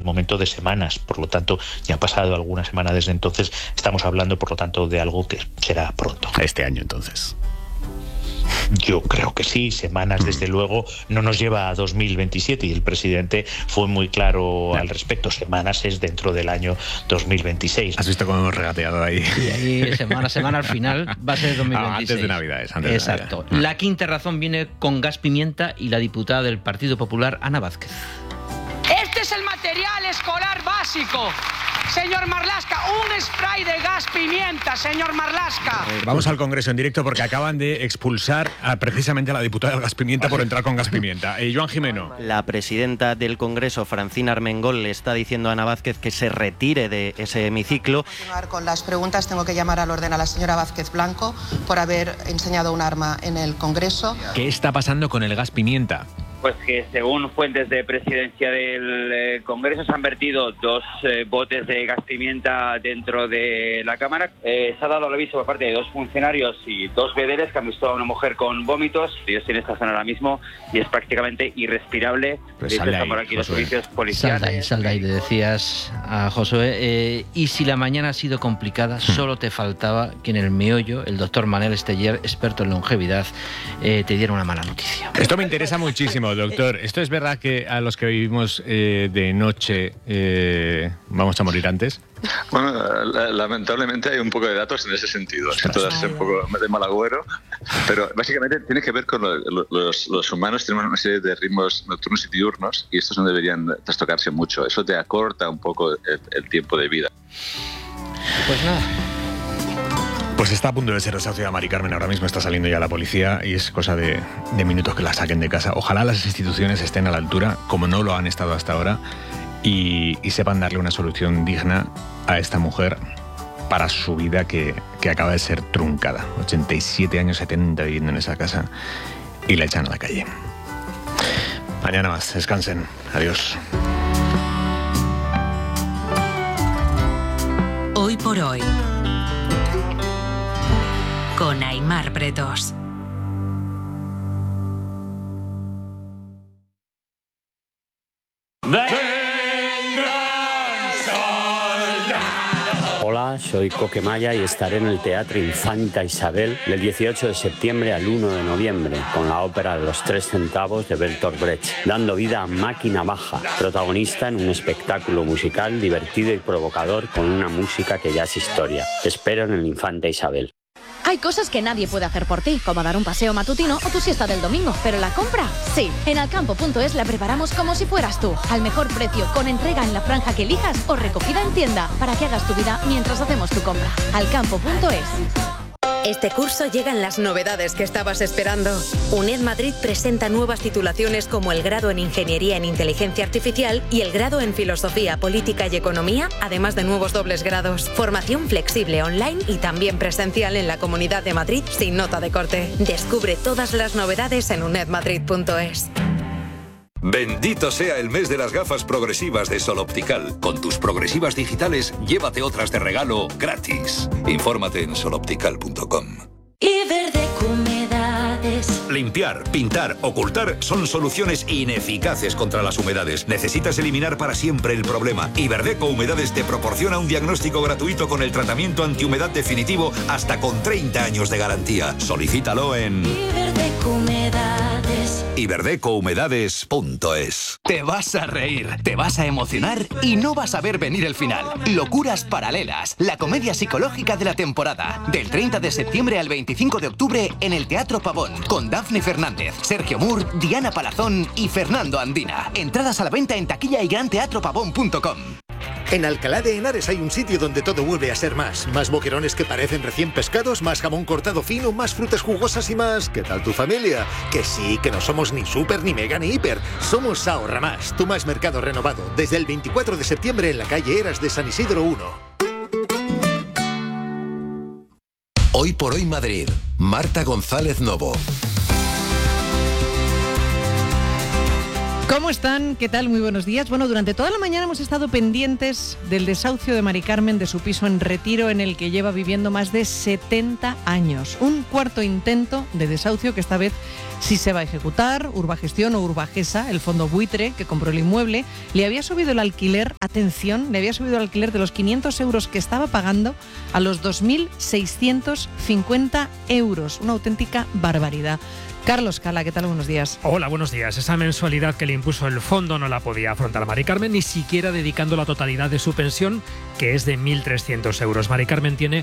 momento de semanas, por lo tanto ya ha pasado alguna semana desde entonces, estamos hablando por lo tanto de algo que será pronto. Este año entonces. Yo creo que sí, semanas desde luego no nos lleva a 2027 y el presidente fue muy claro al respecto, semanas es dentro del año 2026. ¿Has visto cómo hemos regateado ahí? Y ahí semana al final va a ser 2026. Antes de Navidades. Exacto. De Navidad. La quinta razón viene con gas pimienta y la diputada del Partido Popular, Ana Vázquez. Este es el material escolar básico. Señor Marlaska, un spray de gas pimienta, señor Marlaska. Vamos al Congreso en directo porque acaban de expulsar precisamente a la diputada del gas pimienta por entrar con gas pimienta. Joan Jimeno. La presidenta del Congreso, Francina Armengol, le está diciendo a Ana Vázquez que se retire de ese hemiciclo. Para continuar con las preguntas, tengo que llamar al orden a la señora Vázquez Blanco por haber enseñado un arma en el Congreso. ¿Qué está pasando con el gas pimienta? Pues que según fuentes de presidencia del Congreso se han vertido 2 botes de gas pimienta dentro de la Cámara. Se ha dado el aviso por parte de 2 funcionarios y 2 vedeles que han visto a una mujer con vómitos. Ellos tienen esta zona ahora mismo y es prácticamente irrespirable. Pues de hecho, estamos aquí los servicios policiales. Sal de ahí, le decías a Josué. Y si la mañana ha sido complicada, solo te faltaba que en el meollo el doctor Manel Esteller, experto en longevidad, te diera una mala noticia. Esto me interesa muchísimo, doctor. ¿Esto es verdad que a los que vivimos de noche vamos a morir antes? Bueno, lamentablemente hay un poco de datos en ese sentido. Siento darse un poco de mal agüero, pero básicamente tiene que ver con los humanos. Tenemos una serie de ritmos nocturnos y diurnos y estos no deberían trastocarse mucho. Eso te acorta un poco el tiempo de vida. Pues nada. Pues está a punto de ser desahuciada Mari Carmen. Ahora mismo está saliendo ya la policía y es cosa de minutos que la saquen de casa. Ojalá las instituciones estén a la altura, como no lo han estado hasta ahora, y sepan darle una solución digna a esta mujer para su vida que acaba de ser truncada. 87 años, 70 viviendo en esa casa y la echan a la calle. Mañana más. Descansen. Adiós. Hoy por hoy, con Aimar Bretos. Hola, soy Coquemaya y estaré en el Teatro Infanta Isabel del 18 de septiembre al 1 de noviembre con la ópera Los 3 centavos de Bertolt Brecht, dando vida a Máquina Baja, protagonista en un espectáculo musical divertido y provocador con una música que ya es historia. Te espero en el Infanta Isabel. Hay cosas que nadie puede hacer por ti, como dar un paseo matutino o tu siesta del domingo, pero la compra, sí. En Alcampo.es la preparamos como si fueras tú, al mejor precio, con entrega en la franja que elijas o recogida en tienda, para que hagas tu vida mientras hacemos tu compra. Alcampo.es. Este curso llegan las novedades que estabas esperando. UNED Madrid presenta nuevas titulaciones como el grado en Ingeniería en Inteligencia Artificial y el grado en Filosofía, Política y Economía, además de nuevos dobles grados. Formación flexible online y también presencial en la Comunidad de Madrid sin nota de corte. Descubre todas las novedades en unedmadrid.es. Bendito sea el mes de las gafas progresivas de Sol Optical. Con tus progresivas digitales, llévate otras de regalo gratis. Infórmate en soloptical.com. Iberdeco Humedades. Limpiar, pintar, ocultar son soluciones ineficaces contra las humedades. Necesitas eliminar para siempre el problema. Iberdeco Humedades te proporciona un diagnóstico gratuito con el tratamiento antihumedad definitivo hasta con 30 años de garantía. Solicítalo en Iberdeco Humedades. iberdecohumedades.es. Te vas a reír, te vas a emocionar y no vas a ver venir el final. Locuras Paralelas, la comedia psicológica de la temporada. Del 30 de septiembre al 25 de octubre en el Teatro Pavón, con Dafne Fernández, Sergio Moore, Diana Palazón y Fernando Andina. Entradas a la venta en taquilla y granteatropavón.com. En Alcalá de Henares hay un sitio donde todo vuelve a ser más. Más boquerones que parecen recién pescados, más jamón cortado fino, más frutas jugosas y más... ¿Qué tal tu familia? Que sí, que no somos ni súper, ni mega, ni hiper. Somos Ahorra Más, tu más mercado renovado. Desde el 24 de septiembre en la calle Eras de San Isidro 1. Hoy por hoy Madrid. Marta González Novo. ¿Cómo están? ¿Qué tal? Muy buenos días. Bueno, durante toda la mañana hemos estado pendientes del desahucio de Mari Carmen de su piso en Retiro, en el que lleva viviendo más de 70 años. Un cuarto intento de desahucio que esta vez sí se va a ejecutar. Urbagestión o Urbagesa, el fondo buitre que compró el inmueble, le había subido el alquiler, atención, le había subido el alquiler de los 500 euros que estaba pagando a los 2.650 euros. Una auténtica barbaridad. Carlos Cala, ¿qué tal? Buenos días. Hola, buenos días. Esa mensualidad que le impuso el fondo no la podía afrontar Mari Carmen, ni siquiera dedicando la totalidad de su pensión, que es de 1.300 euros. Mari Carmen tiene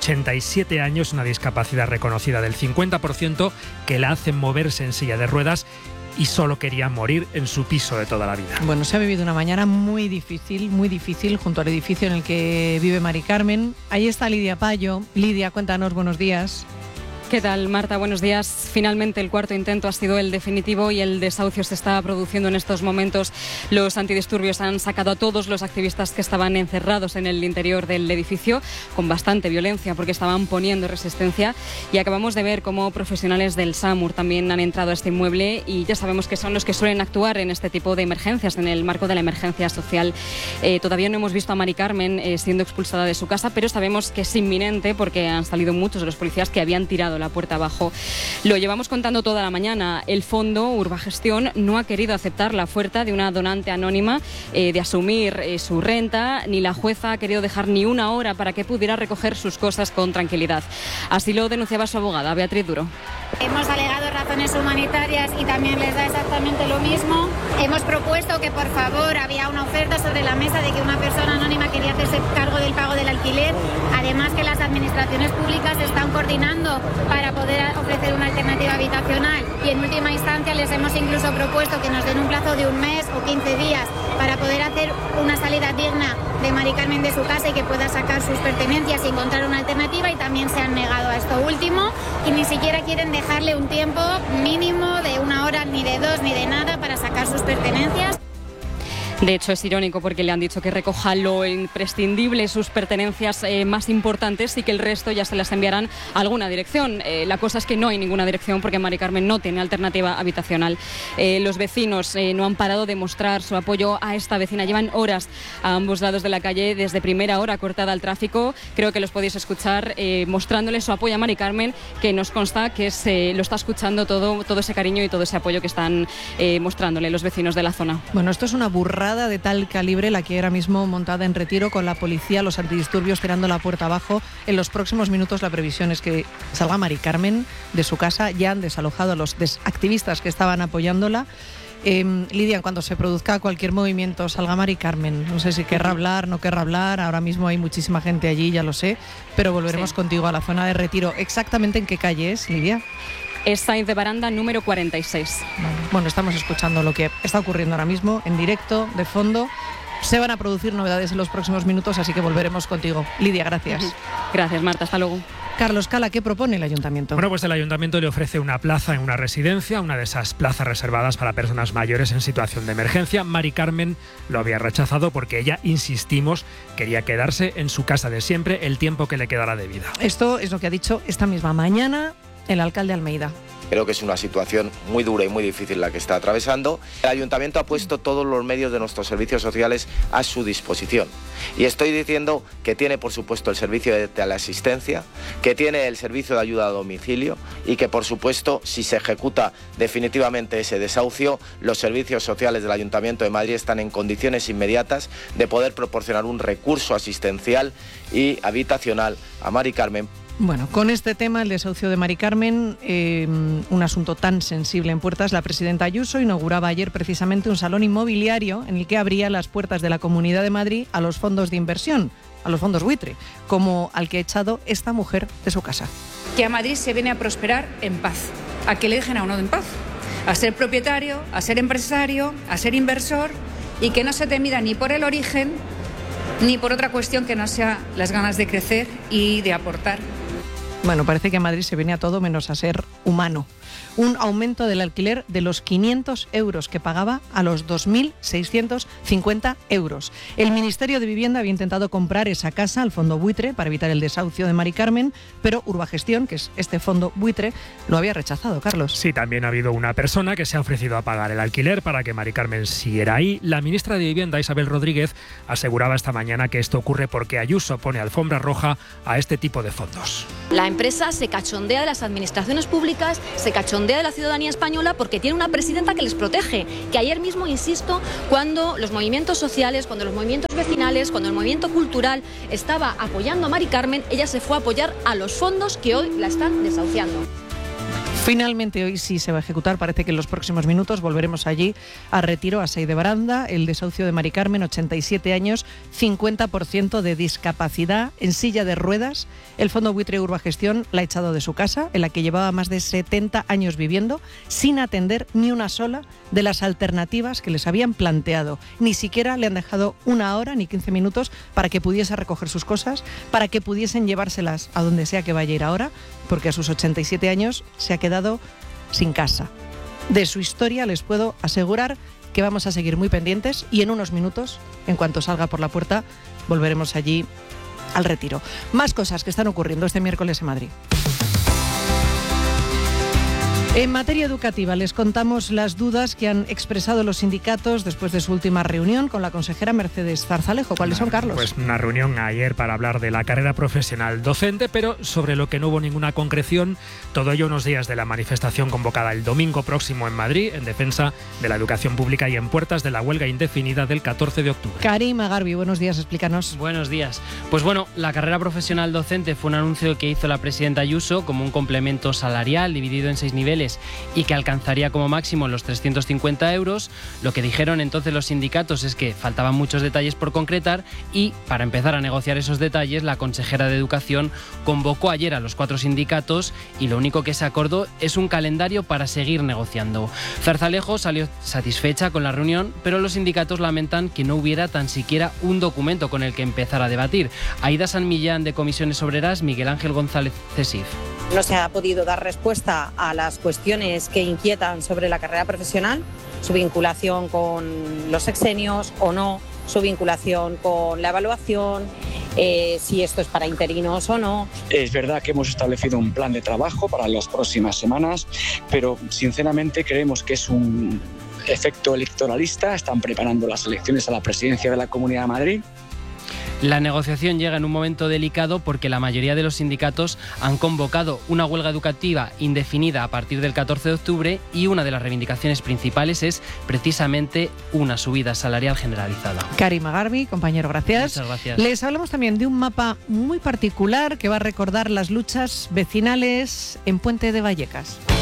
87 años, una discapacidad reconocida del 50% que la hace moverse en silla de ruedas y solo quería morir en su piso de toda la vida. Bueno, se ha vivido una mañana muy difícil junto al edificio en el que vive Mari Carmen. Ahí está Lidia Payo. Lidia, cuéntanos, buenos días. ¿Qué tal, Marta? Buenos días. Finalmente el cuarto intento ha sido el definitivo y el desahucio se está produciendo en estos momentos. Los antidisturbios han sacado a todos los activistas que estaban encerrados en el interior del edificio con bastante violencia porque estaban poniendo resistencia, y acabamos de ver cómo profesionales del SAMUR también han entrado a este inmueble y ya sabemos que son los que suelen actuar en este tipo de emergencias, en el marco de la emergencia social. Todavía no hemos visto a Mari Carmen siendo expulsada de su casa, pero sabemos que es inminente porque han salido muchos de los policías que habían tirado la puerta abajo. Lo llevamos contando toda la mañana. El fondo Urbagestión no ha querido aceptar la oferta de una donante anónima de asumir su renta, ni la jueza ha querido dejar ni una hora para que pudiera recoger sus cosas con tranquilidad. Así lo denunciaba su abogada, Beatriz Duro. Hemos alegado razones humanitarias y también les da exactamente lo mismo. Hemos propuesto que, por favor, había una oferta sobre la mesa de que una persona anónima quería hacerse cargo del pago del alquiler. Además, que las administraciones públicas están coordinando para poder ofrecer una alternativa habitacional. Y en última instancia les hemos incluso propuesto que nos den un plazo de un mes o 15 días para poder hacer una salida digna de Mari Carmen de su casa y que pueda sacar sus pertenencias y encontrar una alternativa, y también se han negado a esto último y ni siquiera quieren dejarle un tiempo mínimo de una hora, ni de dos, ni de nada para sacar sus pertenencias. De hecho, es irónico porque le han dicho que recoja lo imprescindible, sus pertenencias más importantes, y que el resto ya se las enviarán a alguna dirección. La cosa es que no hay ninguna dirección porque Mari Carmen no tiene alternativa habitacional. Los vecinos no han parado de mostrar su apoyo a esta vecina. Llevan horas a ambos lados de la calle, desde primera hora cortada al tráfico. Creo que los podéis escuchar mostrándole su apoyo a Mari Carmen, que nos consta que lo está escuchando todo ese cariño y todo ese apoyo que están mostrándole los vecinos de la zona. Bueno, esto es una burrada de tal calibre la que ahora mismo montada en Retiro, con la policía, los antidisturbios tirando la puerta abajo. En los próximos minutos la previsión es que salga Mari Carmen de su casa. Ya han desalojado a los activistas que estaban apoyándola. Lidia, cuando se produzca cualquier movimiento, salga Mari Carmen, no sé si querrá hablar, no querrá hablar. Ahora mismo hay muchísima gente allí, ya lo sé, pero volveremos contigo a la zona de Retiro. ¿Exactamente en qué calle es, Lidia? Es Sainz de Baranda, número 46. Bueno, estamos escuchando lo que está ocurriendo ahora mismo, en directo, de fondo. Se van a producir novedades en los próximos minutos, así que volveremos contigo. Lidia, gracias. Gracias, Marta. Hasta luego. Carlos Cala, ¿qué propone el ayuntamiento? Bueno, pues el ayuntamiento le ofrece una plaza en una residencia, una de esas plazas reservadas para personas mayores en situación de emergencia. Mari Carmen lo había rechazado porque ella, insistimos, quería quedarse en su casa de siempre el tiempo que le quedara de vida. Esto es lo que ha dicho esta misma mañana el alcalde Almeida. Creo que es una situación muy dura y muy difícil la que está atravesando. El ayuntamiento ha puesto todos los medios de nuestros servicios sociales a su disposición. Y estoy diciendo que tiene, por supuesto, el servicio de teleasistencia, que tiene el servicio de ayuda a domicilio y que, por supuesto, si se ejecuta definitivamente ese desahucio, los servicios sociales del Ayuntamiento de Madrid están en condiciones inmediatas de poder proporcionar un recurso asistencial y habitacional a Mari Carmen. Bueno, con este tema, el desahucio de Mari Carmen, un asunto tan sensible en puertas, la presidenta Ayuso inauguraba ayer precisamente un salón inmobiliario en el que abría las puertas de la Comunidad de Madrid a los fondos de inversión, a los fondos buitre, como al que ha echado esta mujer de su casa. Que a Madrid se viene a prosperar en paz, a que le dejen a uno en paz, a ser propietario, a ser empresario, a ser inversor, y que no se te mida ni por el origen ni por otra cuestión que no sea las ganas de crecer y de aportar. Bueno, parece que en Madrid se viene a todo menos a ser humano. Un aumento del alquiler de los 500 euros que pagaba a los 2.650 euros. El Ministerio de Vivienda había intentado comprar esa casa al fondo buitre para evitar el desahucio de Mari Carmen, pero Urbagestión, que es este fondo buitre, lo había rechazado, Carlos. Sí, también ha habido una persona que se ha ofrecido a pagar el alquiler para que Mari Carmen siguiera ahí. La ministra de Vivienda, Isabel Rodríguez, aseguraba esta mañana que esto ocurre porque Ayuso pone alfombra roja a este tipo de fondos. La empresa se cachondea de las administraciones públicas, se cachondea de la ciudadanía española porque tiene una presidenta que les protege, que ayer mismo, insisto, cuando los movimientos sociales, cuando los movimientos vecinales, cuando el movimiento cultural estaba apoyando a Mari Carmen, ella se fue a apoyar a los fondos que hoy la están desahuciando. Finalmente hoy sí se va a ejecutar, parece que en los próximos minutos volveremos allí a Retiro, a Sey de Baranda, el desahucio de Mari Carmen, 87 años, 50% de discapacidad, en silla de ruedas. El fondo buitre Urbagestión la ha echado de su casa, en la que llevaba más de 70 años viviendo, sin atender ni una sola de las alternativas que les habían planteado. Ni siquiera le han dejado una hora ni 15 minutos para que pudiese recoger sus cosas, para que pudiesen llevárselas a donde sea que vaya a ir ahora, porque a sus 87 años se ha quedado sin casa. De su historia les puedo asegurar que vamos a seguir muy pendientes y en unos minutos, en cuanto salga por la puerta, volveremos allí al Retiro. Más cosas que están ocurriendo este miércoles en Madrid. En materia educativa les contamos las dudas que han expresado los sindicatos después de su última reunión con la consejera Mercedes Zarzalejo. ¿Cuáles son, Carlos? Pues una reunión ayer para hablar de la carrera profesional docente, pero sobre lo que no hubo ninguna concreción, todo ello unos días de la manifestación convocada el domingo próximo en Madrid en defensa de la educación pública y en puertas de la huelga indefinida del 14 de octubre. Karim Agarbi, buenos días, explícanos. Buenos días. Pues bueno, la carrera profesional docente fue un anuncio que hizo la presidenta Ayuso como un complemento salarial dividido en 6 niveles y que alcanzaría como máximo los 350 euros. Lo que dijeron entonces los sindicatos es que faltaban muchos detalles por concretar y para empezar a negociar esos detalles la consejera de Educación convocó ayer a los 4 sindicatos y lo único que se acordó es un calendario para seguir negociando. Zarzalejo salió satisfecha con la reunión, pero los sindicatos lamentan que no hubiera tan siquiera un documento con el que empezar a debatir. Aida San Millán de Comisiones Obreras, Miguel Ángel González Cesif. No se ha podido dar respuesta a las cuestiones que inquietan sobre la carrera profesional, su vinculación con los sexenios o no, su vinculación con la evaluación, si esto es para interinos o no. Es verdad que hemos establecido un plan de trabajo para las próximas semanas, pero sinceramente creemos que es un efecto electoralista. Están preparando las elecciones a la presidencia de la Comunidad de Madrid. La negociación llega en un momento delicado porque la mayoría de los sindicatos han convocado una huelga educativa indefinida a partir del 14 de octubre y una de las reivindicaciones principales es precisamente una subida salarial generalizada. Karim Agarbi, compañero, gracias. Muchas gracias. Les hablamos también de un mapa muy particular que va a recordar las luchas vecinales en Puente de Vallecas.